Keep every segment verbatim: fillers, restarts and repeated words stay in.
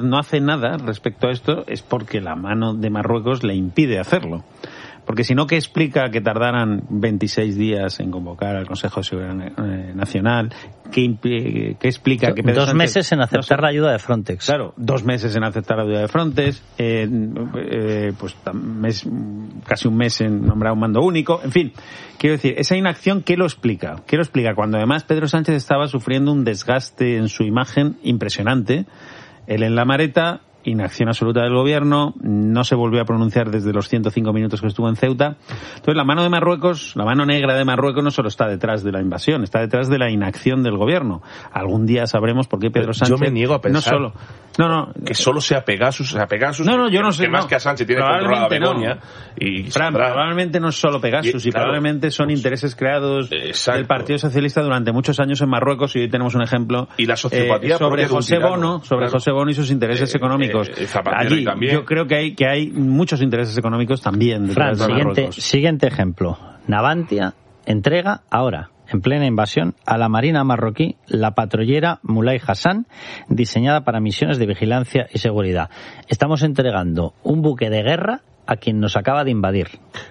no hace nada respecto a esto es porque la mano de Marruecos le impide hacerlo. Porque si no, ¿qué explica que tardaran veintiséis días en convocar al Consejo de Seguridad Nacional? ¿Qué, qué explica que Pedro Dos Sánchez meses en aceptar no, la ayuda de Frontex. Claro, dos meses en aceptar la ayuda de Frontex, eh, eh, pues mes, casi un mes en nombrar un mando único, en fin. Quiero decir, esa inacción, ¿qué lo explica? ¿Qué lo explica? Cuando además Pedro Sánchez estaba sufriendo un desgaste en su imagen impresionante. Él en la Mareta, inacción absoluta del gobierno, no se volvió a pronunciar desde los ciento cinco minutos que estuvo en Ceuta. Entonces la mano de Marruecos, la mano negra de Marruecos no solo está detrás de la invasión, está detrás de la inacción del gobierno. Algún día sabremos por qué Pedro Sánchez... Yo me niego a pensar no solo, no, no, que solo sea Pegasus, o sea, Pegasus, no, no, yo no sé, que más no. que a Sánchez tiene controlada Begoña. No. Y Fran, probablemente no es solo Pegasus, y, y claro, probablemente son pues, intereses creados exacto. del Partido Socialista durante muchos años en Marruecos, y hoy tenemos un ejemplo y la sociopatía eh, sobre José tirano, Bono, sobre claro. José Bono y sus intereses eh, económicos. Eh, eh, Allí, yo creo que hay que hay muchos intereses económicos también detrás Fran, de siguiente, Marruecos. Siguiente ejemplo. Navantia entrega ahora, en plena invasión, a la Marina marroquí la patrullera Mulay Hassan, diseñada para misiones de vigilancia y seguridad. Estamos entregando un buque de guerra a quien nos acaba de invadir.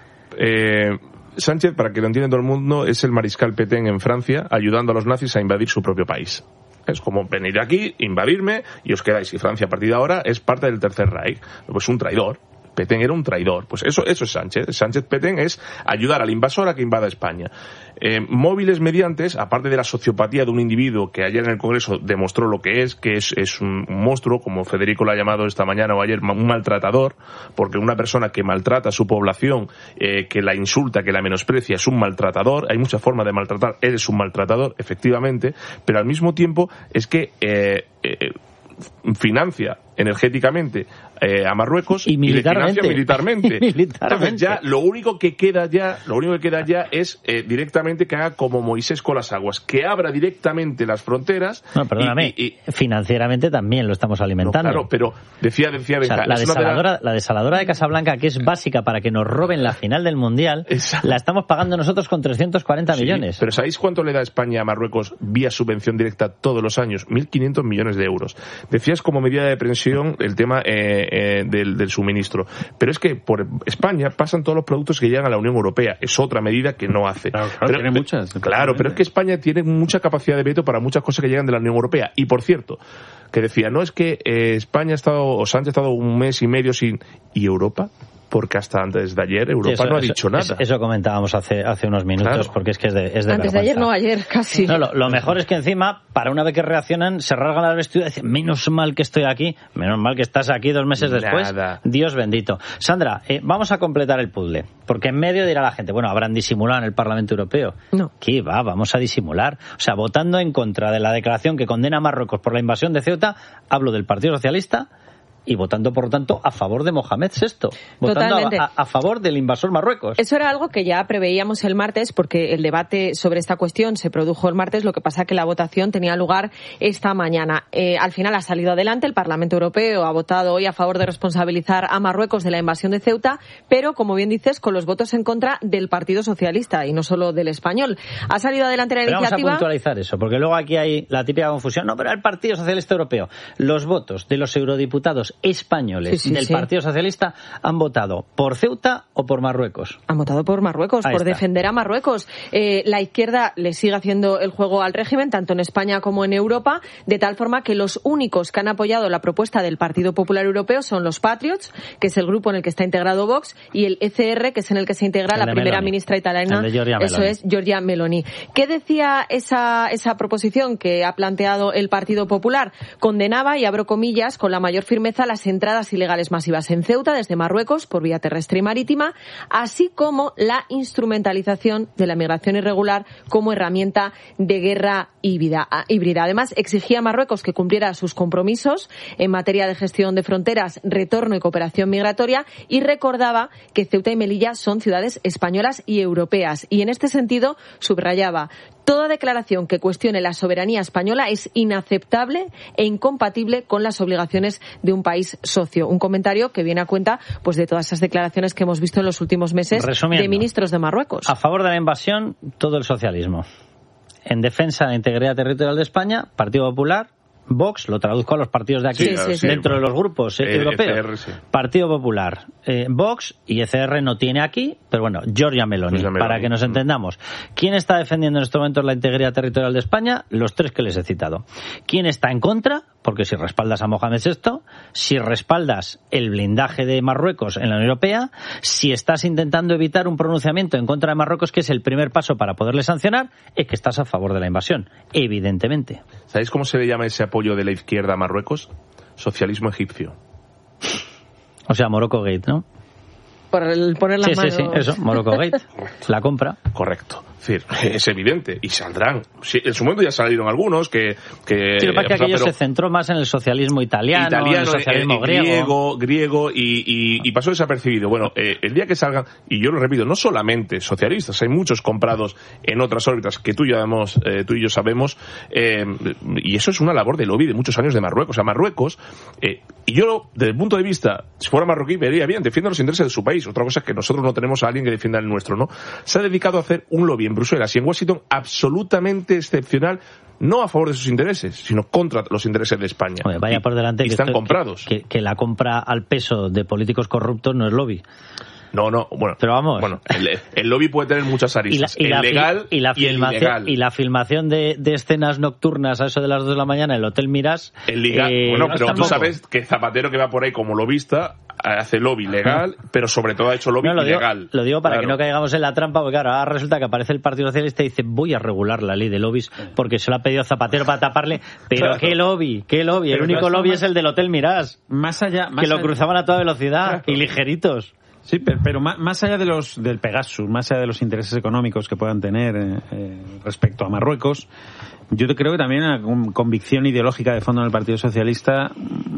Eh... Sánchez, para que lo entienda todo el mundo, es el mariscal Pétain en Francia, ayudando a los nazis a invadir su propio país. Es como venir aquí, invadirme, y os quedáis. Y Francia, a partir de ahora, es parte del Tercer Reich. Pues un traidor. Pétain era un traidor. Pues eso, eso es Sánchez. Sánchez Pétain es ayudar al invasor a que invada España. Eh, móviles mediantes, aparte de la sociopatía de un individuo que ayer en el Congreso demostró lo que es, que es, es un monstruo, como Federico lo ha llamado esta mañana o ayer, un maltratador, porque una persona que maltrata a su población, eh, que la insulta, que la menosprecia, es un maltratador. Hay muchas formas de maltratar. Él es un maltratador, efectivamente, pero al mismo tiempo es que eh, eh, financia energéticamente eh, a Marruecos y militarmente. Y le financia militarmente. Y militarmente. Entonces ya lo único que queda ya, lo único que queda ya es eh, directamente que haga como Moisés con las aguas, que abra directamente las fronteras. No, perdóname, y, y, y, financieramente también lo estamos alimentando. No, claro, pero decía, decía o sea, Benja, la desaladora, de la... la desaladora de Casablanca, que es básica para que nos roben la final del Mundial, Exacto. la estamos pagando nosotros con trescientos cuarenta sí, millones. Pero ¿sabéis cuánto le da España a Marruecos vía subvención directa todos los años? mil quinientos millones de euros. Decías como medida de presión el tema eh, eh, del, del suministro. Pero es que por España pasan todos los productos que llegan a la Unión Europea. Es otra medida que no hace. Claro, claro, pero, tiene muchas. Claro, pero es que España tiene mucha capacidad de veto para muchas cosas que llegan de la Unión Europea. Y por cierto, que decía, no es que eh, España ha estado, o Sánchez ha estado un mes y medio sin... ¿Y Europa? Porque hasta antes de ayer Europa sí, eso, no ha dicho eso, nada. Eso comentábamos hace hace unos minutos, claro. porque es que es de, es de Antes vergüenza. de ayer, no, ayer casi. No, lo, lo mejor es que encima, para una vez que reaccionan, se rasgan las vestiduras y dicen, menos mal que estoy aquí, menos mal que estás aquí dos meses después. Nada. Dios bendito. Sandra, eh, vamos a completar el puzzle, porque en medio dirá la gente, bueno, habrán disimulado en el Parlamento Europeo. No. ¿Qué va? Vamos a disimular. O sea, votando en contra de la declaración que condena a Marruecos por la invasión de Ceuta, hablo del Partido Socialista, y votando, por lo tanto, a favor de Mohamed sexto. Votando a, a, a favor del invasor Marruecos. Eso era algo que ya preveíamos el martes, porque el debate sobre esta cuestión se produjo el martes, lo que pasa que la votación tenía lugar esta mañana. Eh, al final ha salido adelante, el Parlamento Europeo ha votado hoy a favor de responsabilizar a Marruecos de la invasión de Ceuta, pero, como bien dices, con los votos en contra del Partido Socialista, y no solo del español. Ha salido adelante la pero iniciativa... Vamos a puntualizar eso, porque luego aquí hay la típica confusión. No, pero el Partido Socialista Europeo. Los votos de los eurodiputados españoles sí, sí, del sí. Partido Socialista han votado por Ceuta o por Marruecos. Han votado por Marruecos, Ahí por está. defender a Marruecos. Eh, la izquierda le sigue haciendo el juego al régimen, tanto en España como en Europa, de tal forma que los únicos que han apoyado la propuesta del Partido Popular Europeo son los Patriots, que es el grupo en el que está integrado Vox, y el E C R, que es en el que se integra la primera Meloni. ministra italiana, eso es, Giorgia Meloni. ¿Qué decía esa, esa proposición que ha planteado el Partido Popular? Condenaba, y abro comillas, con la mayor firmeza las entradas ilegales masivas en Ceuta desde Marruecos por vía terrestre y marítima, así como la instrumentalización de la migración irregular como herramienta de guerra híbrida. Además, exigía a Marruecos que cumpliera sus compromisos en materia de gestión de fronteras, retorno y cooperación migratoria, y recordaba que Ceuta y Melilla son ciudades españolas y europeas. Y en este sentido subrayaba: toda declaración que cuestione la soberanía española es inaceptable e incompatible con las obligaciones de un país socio. Un comentario que viene a cuenta pues de todas esas declaraciones que hemos visto en los últimos meses de ministros de Marruecos. A favor de la invasión, todo el socialismo. En defensa de la integridad territorial de España, Partido Popular, Vox, lo traduzco a los partidos de aquí, sí, sí, sí. dentro de los grupos eh, eh, europeos. E C R, sí. Partido Popular, eh, Vox y E C R no tiene aquí, pero bueno, Giorgia Meloni, Giorgia Meloni, para que nos entendamos. ¿Quién está defendiendo en estos momentos la integridad territorial de España? Los tres que les he citado. ¿Quién está en contra? Porque si respaldas a Mohamed sexto, si respaldas el blindaje de Marruecos en la Unión Europea, si estás intentando evitar un pronunciamiento en contra de Marruecos, que es el primer paso para poderle sancionar, es que estás a favor de la invasión, evidentemente. ¿Sabéis cómo se le llama ese apoyo de la izquierda a Marruecos? Socialismo egipcio. O sea, Morocco Gate, ¿no? Por el poner las sí, manos. Sí, sí, eso, Morocco Gate. La compra. Correcto. Es decir, es evidente. Y saldrán. Sí, en su momento ya salieron algunos que... que sí, lo que pasa es que aquello pero, se centró más en el socialismo italiano, italiano en el socialismo eh, griego. Griego, griego y, y, y pasó desapercibido. Bueno, eh, el día que salgan, y yo lo repito, no solamente socialistas, hay muchos comprados en otras órbitas que tú, ya hemos, eh, tú y yo sabemos, eh, y eso es una labor de lobby de muchos años de Marruecos. O sea, Marruecos, eh, y yo, desde el punto de vista, si fuera marroquí, vería bien, defiende los intereses de su país. Otra cosa es que nosotros no tenemos a alguien que defienda el nuestro, ¿no? Se ha dedicado a hacer un lobby en Bruselas y en Washington absolutamente excepcional, no a favor de sus intereses, sino contra los intereses de España. Oye, vaya y, por delante y que están esto, comprados. Que, que, que la compra al peso de políticos corruptos no es lobby. No, no, bueno, pero vamos. Bueno, el, el lobby puede tener muchas aristas, y la, y el la, legal y, la y el ilegal. Y la filmación de, de escenas nocturnas a eso de las dos de la mañana en el Hotel Miras. El legal, eh, bueno, pero tampoco. Tú sabes que Zapatero que va por ahí como lobista hace lobby legal, pero sobre todo ha hecho lobby no, lo ilegal. Digo, lo digo para claro. que no caigamos en la trampa, porque claro, ahora resulta que aparece el Partido Socialista y dice voy a regular la ley de lobbies porque se lo ha pedido Zapatero para taparle, pero claro. qué lobby, qué lobby, pero el único lobby más, es el del Hotel Miras. Más allá, más que lo allá, cruzaban a toda velocidad claro. y ligeritos. Sí, pero, pero más, más allá de los del Pegasus, más allá de los intereses económicos que puedan tener eh, eh, respecto a Marruecos, yo creo que también hay una convicción ideológica de fondo en el Partido Socialista,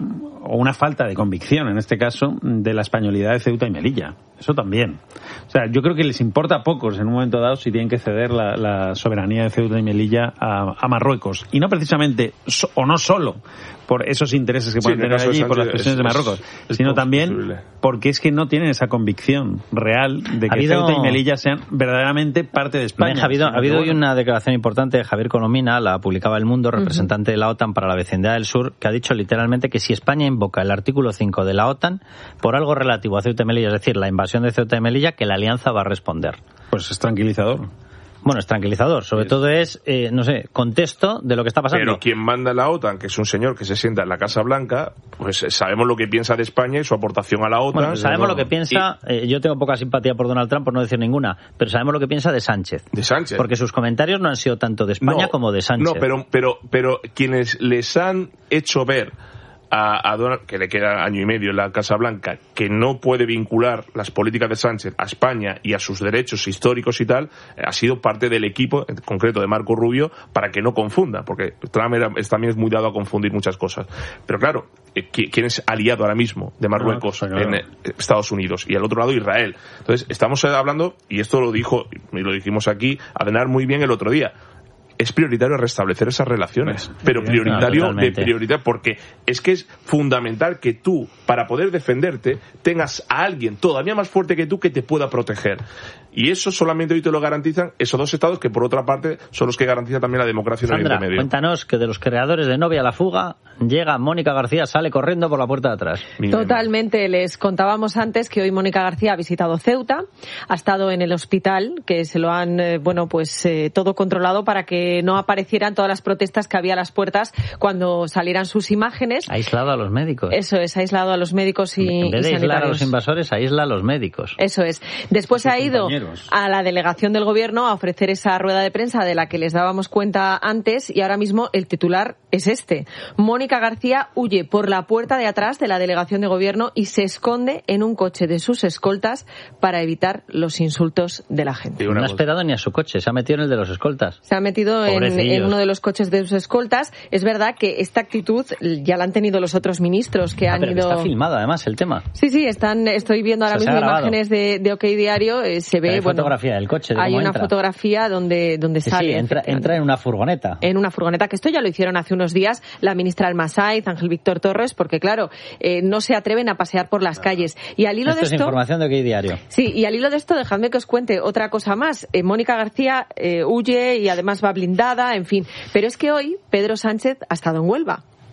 o una falta de convicción, en este caso, de la españolidad de Ceuta y Melilla. Eso también. O sea, yo creo que les importa a pocos en un momento dado si tienen que ceder la, la soberanía de Ceuta y Melilla a, a Marruecos. Y no precisamente, so, o no solo, por esos intereses que pueden sí, tener allí y por las presiones de Marruecos, es, es sino también posible. Porque es que no tienen esa convicción real de que habido, Ceuta y Melilla sean verdaderamente parte de España. Ha habido, ha habido hoy una declaración importante de Javier Colomina, la publicaba El Mundo, representante uh-huh. de la OTAN para la vecindad del sur, que ha dicho literalmente que si España invoca el artículo cinco de la OTAN por algo relativo a Ceuta y Melilla, es decir, la invasión de Ceuta y Melilla, que la alianza va a responder. Pues es tranquilizador. Bueno, es tranquilizador. Sobre sí. todo es, eh, no sé, contexto de lo que está pasando. Pero quien manda la OTAN, que es un señor que se sienta en la Casa Blanca, pues sabemos lo que piensa de España y su aportación a la OTAN. Bueno, sabemos lo que piensa, y... eh, yo tengo poca simpatía por Donald Trump, por no decir ninguna, pero sabemos lo que piensa de Sánchez. De Sánchez. Porque sus comentarios no han sido tanto de España no, como de Sánchez. No, pero, pero, pero quienes les han hecho ver a, a Donald, que le queda año y medio en la Casa Blanca, que no puede vincular las políticas de Sánchez a España y a sus derechos históricos y tal, eh, ha sido parte del equipo, en concreto de Marco Rubio, para que no confunda, porque Trump era, es, también es muy dado a confundir muchas cosas. Pero claro, eh, ¿quién es aliado ahora mismo de Marruecos? No, claro. En eh, Estados Unidos, y al otro lado Israel. Entonces, estamos hablando, y esto lo dijo, y lo dijimos aquí, Aznar muy bien el otro día, es prioritario restablecer esas relaciones, sí, pero prioritario no, de prioridad, porque es que es fundamental que tú, para poder defenderte, tengas a alguien todavía más fuerte que tú que te pueda proteger. Y eso solamente hoy te lo garantizan esos dos estados, que por otra parte son los que garantizan también la democracia en Sandra, Oriente Medio. Cuéntanos que de los creadores de Novia a la fuga, llega Mónica García, sale corriendo por la puerta de atrás. Totalmente. Les contábamos antes que hoy Mónica García ha visitado Ceuta, ha estado en el hospital, que se lo han, eh, bueno, pues eh, todo controlado para que no aparecieran todas las protestas que había a las puertas cuando salieran sus imágenes. Ha aislado a los médicos. Eso es, ha aislado a los médicos y En vez de y aislar a los invasores, aísla a los médicos. Eso es. Después ha ido a la delegación del gobierno a ofrecer esa rueda de prensa de la que les dábamos cuenta antes, y ahora mismo el titular es este. Mónica García huye por la puerta de atrás de la delegación de gobierno y se esconde en un coche de sus escoltas para evitar los insultos de la gente. No ha esperado ni a su coche, se ha metido en el de los escoltas. Se ha metido en, en uno de los coches de sus escoltas. Es verdad que esta actitud ya la han tenido los otros ministros que ah, han pero ido... Que está filmado además el tema. Sí, sí, están, estoy viendo ahora o sea, mismo imágenes de, de OK Diario, eh, se ve... Hay bueno, fotografía del coche, de hay una entra. fotografía donde, donde sí, sale... Sí, entra, entra en una furgoneta. En una furgoneta, que esto ya lo hicieron hace unos días la ministra Almasaiz, Ángel Víctor Torres, porque claro, eh, no se atreven a pasear por las calles. Y al hilo esto de esto... es información de OK Diario. Sí, y al hilo de esto, dejadme que os cuente otra cosa más. Eh, Mónica García eh, huye y además va blindada, en fin. Pero es que hoy Pedro Sánchez ha estado en Huelva.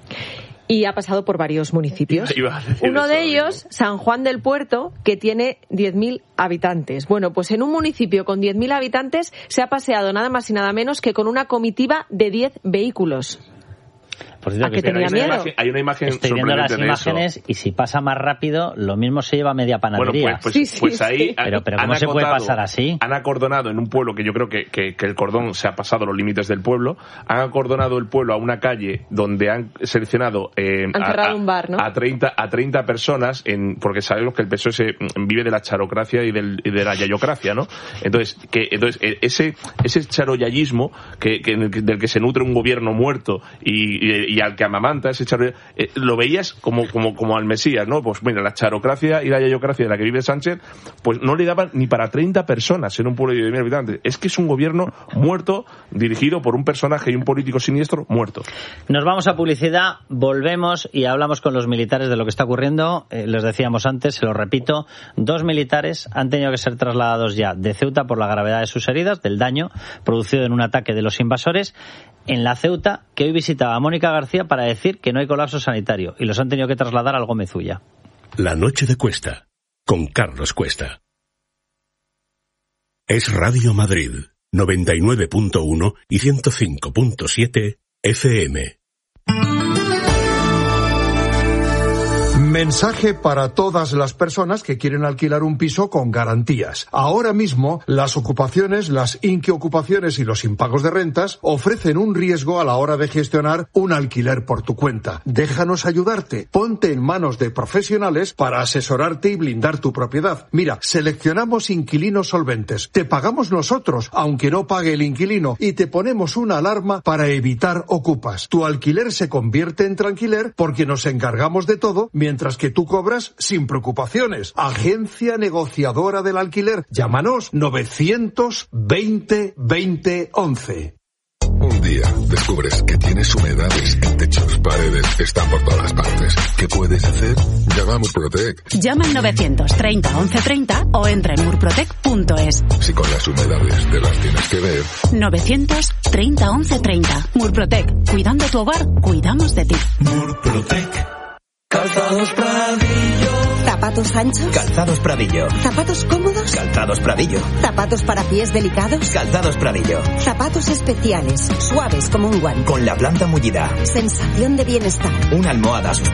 Y ha pasado por varios municipios. Uno de ellos, San Juan del Puerto, que tiene diez mil habitantes. Bueno, pues en un municipio con diez mil habitantes se ha paseado nada más y nada menos que con una comitiva de diez vehículos. Por cierto, ¿A que tenía hay miedo? Una imagen, hay una imagen Estoy viendo las de imágenes eso. Y si pasa más rápido, lo mismo se lleva media panadería. Bueno, pues, pues, sí, sí, pues ahí sí. Han, pero, pero ¿cómo han se puede acordado, pasar así? Han acordonado en un pueblo que yo creo que, que, que el cordón se ha pasado los límites del pueblo. Han acordonado el pueblo a una calle donde han seleccionado eh, han cerrado a, un bar, ¿no? a treinta a treinta personas, en, porque sabemos que el P S O E se, vive de la charocracia y, del, y de la yayocracia, ¿no? Entonces, que, entonces ese ese charoyayismo que, que, del que se nutre un gobierno muerto y, y, y al que amamanta ese charo, eh, lo veías como, como, como al Mesías, ¿no? Pues mira, la charocracia y la yayocracia de la que vive Sánchez, pues no le daban ni para treinta personas en un pueblo de diez mil habitantes. Es que es un gobierno muerto, dirigido por un personaje y un político siniestro muerto. Nos vamos a publicidad, volvemos y hablamos con los militares de lo que está ocurriendo. Eh, les decíamos antes, se lo repito, dos militares han tenido que ser trasladados ya de Ceuta por la gravedad de sus heridas, del daño producido en un ataque de los invasores en la Ceuta, que hoy visitaba a Mónica García para decir que no hay colapso sanitario y los han tenido que trasladar al Gómez Ulla. La noche de Cuesta, con Carlos Cuesta. Es Radio Madrid, noventa y nueve punto uno y ciento cinco punto siete F M. Mensaje para todas las personas que quieren alquilar un piso con garantías. Ahora mismo, las ocupaciones, las inquiocupaciones y los impagos de rentas ofrecen un riesgo a la hora de gestionar un alquiler por tu cuenta. Déjanos ayudarte. Ponte en manos de profesionales para asesorarte y blindar tu propiedad. Mira, seleccionamos inquilinos solventes. Te pagamos nosotros, aunque no pague el inquilino, y te ponemos una alarma para evitar ocupas. Tu alquiler se convierte en tranquiler porque nos encargamos de todo, mientras que tú cobras sin preocupaciones. Agencia negociadora del alquiler. Llámanos novecientos veinte veinte once. Un día descubres que tienes humedades en techos, paredes, están por todas partes. ¿Qué puedes hacer? Llama a Murprotec. Llama al novecientos treinta once treinta o entra en murprotec punto es. Si con las humedades te las tienes que ver. novecientos treinta once treinta. Murprotec. Cuidando tu hogar, cuidamos de ti. Murprotec. Calzados Pradillo. ¿Zapatos anchos? Calzados Pradillo. ¿Zapatos cómodos? Calzados Pradillo. ¿Zapatos para pies delicados? Calzados Pradillo. Zapatos especiales, suaves como un guante. Con la planta mullida. Sensación de bienestar. Una almohada